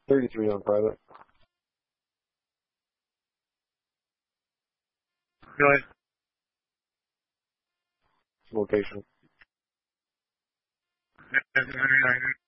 33 on private. Go ahead. Location. That's 109.